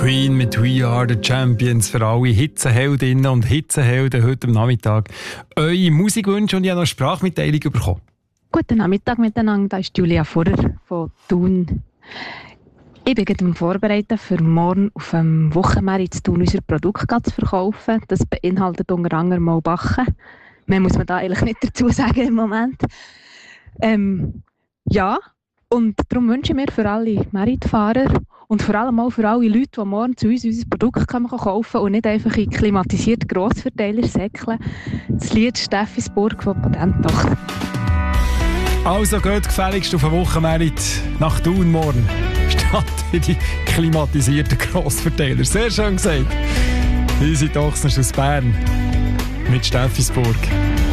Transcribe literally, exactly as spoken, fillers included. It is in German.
Queen mit We Are The Champions für alle Hitzeheldinnen und Hitzehelden heute am Nachmittag. Eure Musikwünsche und ich habe noch eine Sprachmitteilung bekommen. Guten Nachmittag miteinander, da ist Julia Furrer von Thun. Ich bin gerade am Vorbereiten, für morgen auf dem Wochenmarkt in Thun unser Produkt zu verkaufen. Das beinhaltet unter anderem mal Backen. Mehr muss man da eigentlich nicht dazu sagen im Moment. Ähm, ja, und darum wünsche ich mir für alle Meritfahrer und vor allem auch für alle Leute, die morgen zu uns unser Produkt kaufen können und nicht einfach in klimatisierte Grossverteiler säckeln, das Lied Steffisburg von Patentdach. Also geht gefälligst auf den Wochenmarkt nach Thun morgen, statt in die klimatisierten Grossverteiler. Sehr schön gesagt. Easy Dochsner aus Bern mit Steffisburg.